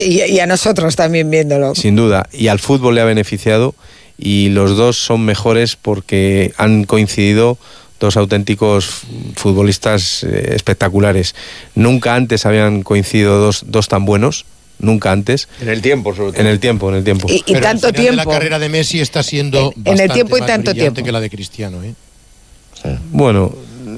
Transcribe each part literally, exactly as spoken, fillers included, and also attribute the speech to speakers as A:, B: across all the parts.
A: Y, y a nosotros también viéndolo.
B: Sin duda, y al fútbol le ha beneficiado, y los dos son mejores porque han coincidido dos auténticos futbolistas eh, espectaculares. Nunca antes habían coincidido dos, dos tan buenos, nunca antes.
C: En el tiempo, sobre todo.
B: En el tiempo, en el tiempo.
A: Y, y tanto
D: al final
A: tiempo.
D: De la carrera de Messi está siendo
A: en el tiempo y tanto tiempo
D: que la de Cristiano, ¿eh?
B: Sí. Bueno,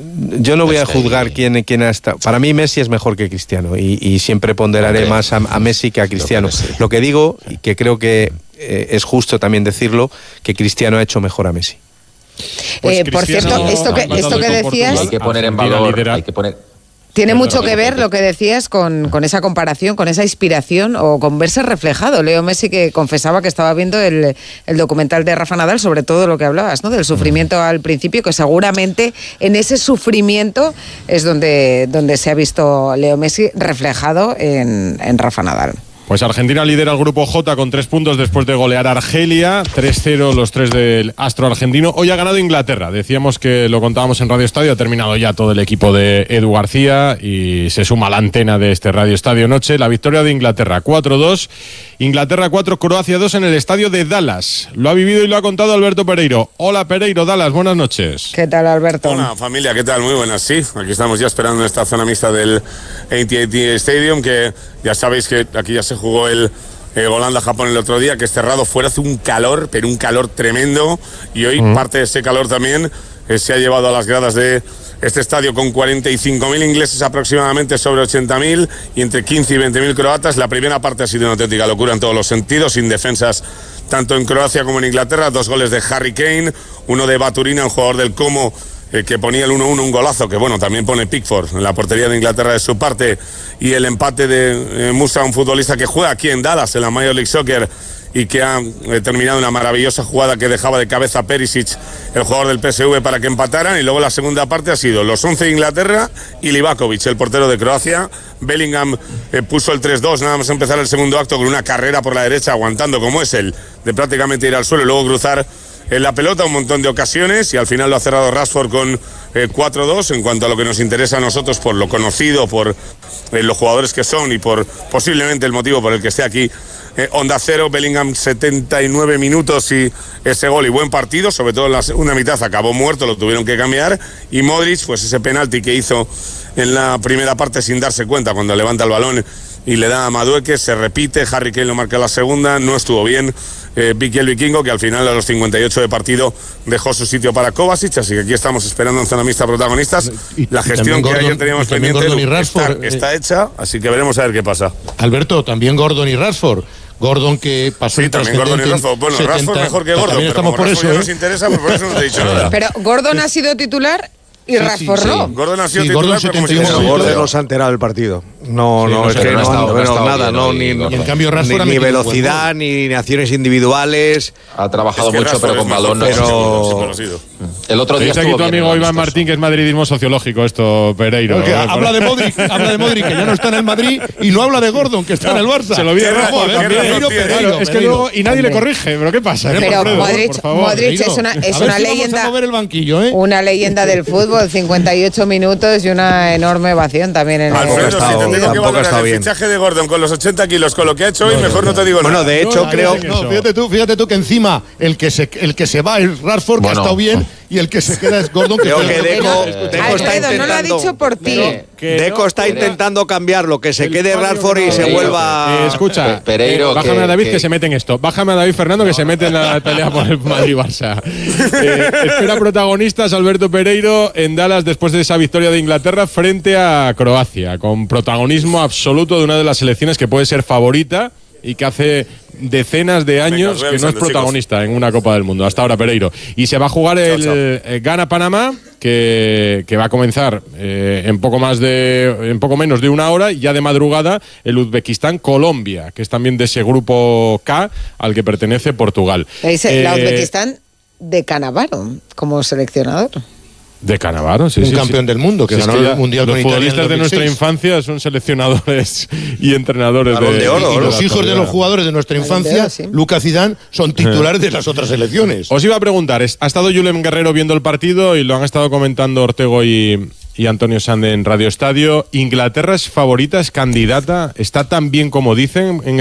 B: yo no voy a juzgar quién, quién ha estado. Para mí Messi es mejor que Cristiano y, y siempre ponderaré okay. más a, a Messi que a Cristiano. Lo que, lo que digo, y que creo que eh, es justo también decirlo, que Cristiano ha hecho mejor a Messi.
A: Pues eh, por cierto, esto que, esto que decías...
E: Hay que poner en valor, hay que poner...
A: Tiene mucho que ver lo que decías con, con esa comparación, con esa inspiración o con verse reflejado. Leo Messi, que confesaba que estaba viendo el, el documental de Rafa Nadal sobre todo lo que hablabas, ¿no? Del sufrimiento al principio, que seguramente en ese sufrimiento es donde, donde se ha visto Leo Messi reflejado en, en Rafa Nadal.
F: Pues Argentina lidera el grupo J con tres puntos después de golear a Argelia, tres cero los tres del astro argentino. Hoy ha ganado Inglaterra, decíamos que lo contábamos en Radio Estadio, ha terminado ya todo el equipo de Edu García y se suma la antena de este Radio Estadio Noche. La victoria de Inglaterra, cuatro dos, Inglaterra cuatro, Croacia dos en el estadio de Dallas. Lo ha vivido y lo ha contado Alberto Pereiro. Hola Pereiro, Dallas, buenas noches.
A: ¿Qué tal, Alberto?
G: Hola familia, ¿qué tal? Muy buenas, sí. Aquí estamos ya esperando en esta zona mixta del A T and T Stadium, que ya sabéis que aquí ya se jugó el eh, Holanda-Japón el otro día, que es cerrado, fuera hace un calor, pero un calor tremendo, y hoy mm. parte de ese calor también eh, se ha llevado a las gradas de este estadio con cuarenta y cinco mil ingleses aproximadamente sobre ochenta mil y entre quince y veinte mil croatas. La primera parte ha sido una auténtica locura en todos los sentidos, sin defensas tanto en Croacia como en Inglaterra, dos goles de Harry Kane, uno de Baturina, un jugador del Como, Eh, que ponía el uno uno, un golazo, que bueno, también pone Pickford en la portería de Inglaterra de su parte, y el empate de eh, Musa, un futbolista que juega aquí en Dallas, en la Major League Soccer, y que ha eh, terminado una maravillosa jugada que dejaba de cabeza a Perisic, el jugador del P S V, para que empataran. Y luego la segunda parte ha sido los once de Inglaterra y Livakovic, el portero de Croacia. Bellingham eh, puso el tres dos nada más empezar el segundo acto, con una carrera por la derecha, aguantando como es él, de prácticamente ir al suelo y luego cruzar en la pelota un montón de ocasiones, y al final lo ha cerrado Rashford con eh, cuatro dos. En cuanto a lo que nos interesa a nosotros, por lo conocido, por eh, los jugadores que son y por posiblemente el motivo por el que esté aquí eh, Onda Cero, Bellingham setenta y nueve minutos y ese gol y buen partido, sobre todo en la segunda mitad acabó muerto, lo tuvieron que cambiar, y Modric, pues ese penalti que hizo en la primera parte sin darse cuenta, cuando levanta el balón y le da a Madueke, se repite, Harry Kane lo marca la segunda, no estuvo bien eh, Vicky el Vikingo, que al final a los cincuenta y ocho de partido dejó su sitio para Kovacic, así que aquí estamos esperando en zona mixta protagonistas.
D: Y,
G: la gestión que ayer teníamos pendiente está,
D: eh,
G: está hecha, así que veremos a ver qué pasa.
D: Alberto, también Gordon y Rashford. Gordon, que pasó
G: sí, también Gordon y Rashford. Bueno, setenta, Rashford mejor que Gordon, pero
D: estamos
G: como
D: por
G: Rashford
D: eso,
G: ya
D: ¿eh?
G: nos interesa, pues por eso no te he dicho nada.
A: Pero Gordon ha sido titular y
D: sí,
A: Rashford
D: sí,
A: no.
D: sí.
G: Gordon ha sido
D: sí,
G: titular,
D: Gordon
G: pero como si
C: Pero
G: no,
C: Gordon no se ha enterado del partido. No,
D: sí,
C: no,
D: no
C: es
D: sé,
C: que
D: no
C: no,
D: ha estado,
C: no,
D: no ha estado
C: nada,
D: bien,
C: no,
D: hoy,
C: ni,
D: y en cambio Rashford
C: ni, ni
D: ha
C: velocidad, ni, ni acciones individuales.
E: Ha trabajado
G: es que
E: mucho, pero con balón no.
C: pero...
E: El otro día
F: dice
E: estuvo
F: aquí tu
E: bien,
F: amigo Iván
E: amistoso.
F: Martín, que es madridismo sociológico esto, Pereiro.
D: Porque habla de Modric, habla de Modric, que ya no está en el Madrid, y no habla de Gordon, que está en el Barça.
F: Se lo vi a
G: Rafa,
F: Rafa,
G: ¿qué
F: Pereiro,
G: razón tiene?
F: Pereiro, es que luego y nadie le corrige, pero ¿qué pasa?
A: Pero
F: Alfredo,
A: Modric,
F: por favor.
A: Modric es una, es
D: a ver
A: una
D: si
A: leyenda.
D: Vamos a mover el banquillo, ¿eh?
A: Una leyenda del fútbol, cincuenta y ocho minutos y una enorme ovación también en el
G: Alfredo, si
C: estado-
G: te tengo que
C: tampoco ha
G: valorar
C: estado
G: el
C: bien.
G: fichaje de Gordon con los ochenta kilos, con lo que ha hecho hoy,
D: No, no,
G: mejor
D: no.
G: no te digo
C: Bueno,
G: nada.
C: de hecho,
F: No,
C: creo...
F: no,
D: No, fíjate tú, fíjate tú que encima el que se, el que se va es Rashford, que
E: Bueno.
D: ha estado bien, y el que se queda es Gordon, que
C: Creo
D: está
C: que
D: en el-
C: Deco,
A: Pero,
C: Deco está
A: Alfredo, no lo ha
C: intentando...
A: dicho por ti.
F: Que
C: Deco
F: no,
C: está
F: que-
C: intentando cambiarlo, que se
F: El
C: quede
F: fallo
C: Rashford
F: que
C: y
F: no-
C: se
E: Pereiro,
C: vuelva...
F: Eh, escucha,
E: Pe- Pereiro,
F: eh, bájame
E: que-
F: a David que,
E: que-
F: se mete en esto. Bájame a David Fernando que se mete en la pelea por el Madrid-Barça. Eh, espera protagonistas Alberto Pereiro en Dallas después de esa victoria de Inglaterra frente a Croacia, con protagonismo absoluto de una de las selecciones que puede ser favorita y que hace decenas de años
G: Venga,
F: que no es protagonista en una Copa del Mundo. Hasta ahora, Pereiro. Y se va a jugar el
G: chao.
F: eh, Ghana-Panamá, que, que va a comenzar eh, en poco más de en poco menos de una hora, y ya de madrugada el Uzbekistán-Colombia, que es también de ese grupo K al que pertenece Portugal.
A: Dice, la
F: Eh,
A: Uzbekistán de Canavaro como seleccionador.
F: De Canavaro, sí,
D: un
F: sí,
D: campeón
F: sí.
D: del mundo, que
F: Sí, es
D: ganó
F: ya
D: el Mundial
F: los
D: con Italia en
F: futbolistas de
D: dos mil seis.
F: nuestra infancia son seleccionadores y entrenadores
C: Balón
F: de,
C: de oro,
D: Y
C: oro.
D: los hijos de los jugadores de nuestra
A: Balón de
D: infancia,
A: oro, sí.
D: Lucas Zidane, son titulares de las otras selecciones.
F: Os iba a preguntar, es- ha estado Julen Guerrero viendo el partido y lo han estado comentando Ortego y, y Antonio Sande en Radio Estadio. ¿Inglaterra es favorita, es candidata? ¿Está tan bien como dicen en